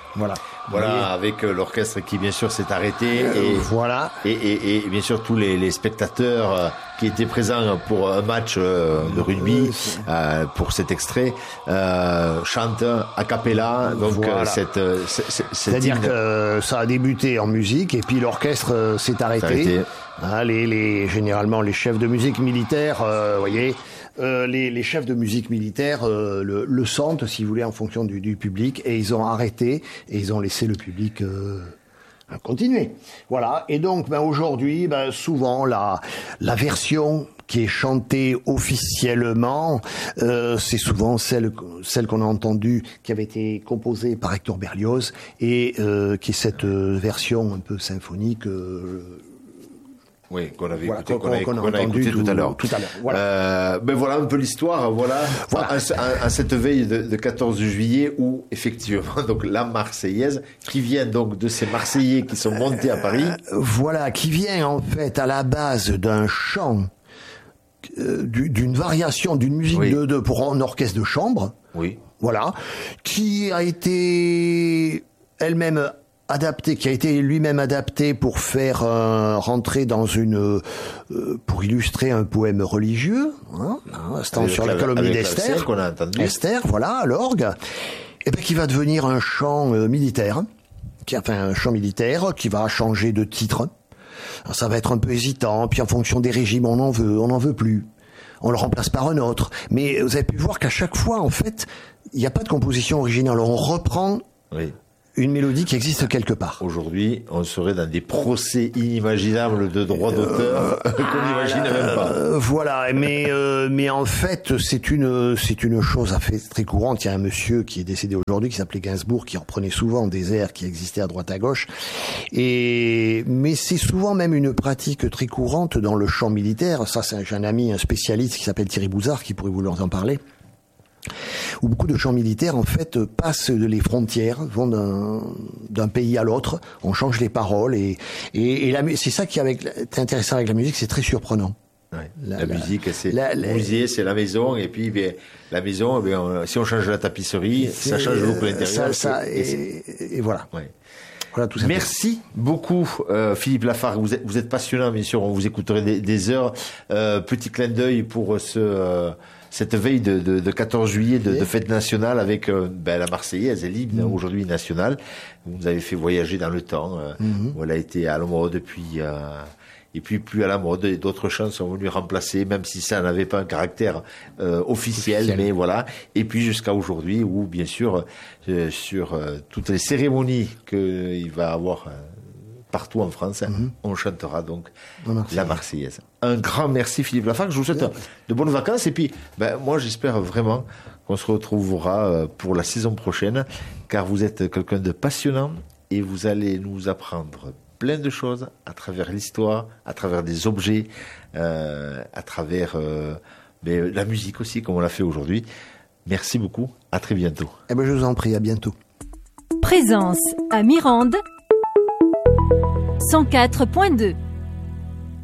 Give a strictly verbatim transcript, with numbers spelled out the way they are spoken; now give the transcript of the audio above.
Voilà. Voilà, et... avec l'orchestre qui bien sûr s'est arrêté euh, et voilà et, et, et bien sûr tous les, les spectateurs qui étaient présents pour un match de rugby euh, pour cet extrait euh, chantent a cappella. Donc voilà. cette, cette c'est-à-dire hymne... que ça a débuté en musique et puis l'orchestre s'est arrêté. arrêté. Hein, les, les généralement les chefs de musique militaire, euh, voyez. Euh, les, les chefs de musique militaire euh, le, le sentent, si vous voulez, en fonction du, du public, et ils ont arrêté et ils ont laissé le public euh, continuer. Voilà. Et donc, ben aujourd'hui, ben souvent la la version qui est chantée officiellement, euh, c'est souvent celle celle qu'on a entendue, qui avait été composée par Hector Berlioz et euh, qui est cette euh, version un peu symphonique. Euh, Oui, qu'on avait voilà, écouté, qu'on, qu'on, a, qu'on a, qu'on a écouté tout, tout à l'heure. Tout à l'heure. Voilà. Euh, ben voilà un peu l'histoire. Voilà. voilà. À, à, à cette veille de, de quatorze juillet où effectivement donc la Marseillaise qui vient donc de ces Marseillais qui sont montés à Paris. Euh, voilà, qui vient en fait à la base d'un chant, euh, d'une variation d'une musique oui. de, de pour un orchestre de chambre. Oui. Voilà, qui a été elle-même adapté, qui a été lui-même adapté pour faire euh, rentrer dans une, euh, pour illustrer un poème religieux, hein, hein, sur la calomnie d'Esther, qu'on a entendu. Esther, voilà, à l'orgue, et ben qui va devenir un chant euh, militaire, qui enfin un chant militaire qui va changer de titre. Alors, ça va être un peu hésitant, puis en fonction des régimes, on en veut, on n'en veut plus. On le remplace par un autre. Mais vous avez pu voir qu'à chaque fois, en fait, il n'y a pas de composition originale. On reprend. Oui. Une mélodie qui existe quelque part. Aujourd'hui, on serait dans des procès inimaginables de droits d'auteur euh, qu'on n'imagine euh, même pas. Euh, voilà, mais euh, mais en fait, c'est une c'est une chose à fait très courante. Il y a un monsieur qui est décédé aujourd'hui qui s'appelait Gainsbourg, qui reprenait souvent des airs qui existaient à droite à gauche. Et mais c'est souvent même une pratique très courante dans le chant militaire. Ça, c'est un, j'ai un ami, un spécialiste qui s'appelle Thierry Bouzard, qui pourrait vous en parler. Où beaucoup de chants militaires, en fait, passent les frontières, vont d'un, d'un pays à l'autre, on change les paroles, et, et, et la, c'est ça qui est, avec, est intéressant avec la musique, c'est très surprenant. Ouais, la, la, la musique, c'est la, le musée, c'est la maison, et puis bien, la maison, bien, on, si on change la tapisserie, ça change beaucoup l'intérieur. Ça, ça, et, et, et voilà. Ouais. Voilà, tout ça. Merci beaucoup, euh, Philippe Lafargue. Vous êtes, vous êtes passionnant, bien sûr. On vous écouterait des, des heures. Euh, petit clin d'œil pour ce, euh, cette veille de, de, de quatorze juillet de, de fête nationale avec euh, ben, la Marseillaise, l'hymne mmh. aujourd'hui national. Vous nous avez fait voyager dans le temps. Euh, mmh. Où elle a été à la mode depuis. Euh, et puis plus à la mode, et d'autres chants sont venus remplacer, même si ça n'avait pas un caractère euh, officiel, officiel, mais voilà. Et puis jusqu'à aujourd'hui, où bien sûr euh, sur euh, toutes les cérémonies qu'il va avoir euh, partout en France, mm-hmm. on chantera donc Marseillaise. La Marseillaise. Un grand merci Philippe Lafargue. Je vous souhaite de bonnes vacances et puis ben moi j'espère vraiment qu'on se retrouvera pour la saison prochaine, car vous êtes quelqu'un de passionnant et vous allez nous apprendre plein de choses à travers l'histoire, à travers des objets, euh, à travers euh, mais la musique aussi, comme on l'a fait aujourd'hui. Merci beaucoup, à très bientôt. Eh ben, je vous en prie, à bientôt. Présence à Mirande, cent quatre point deux.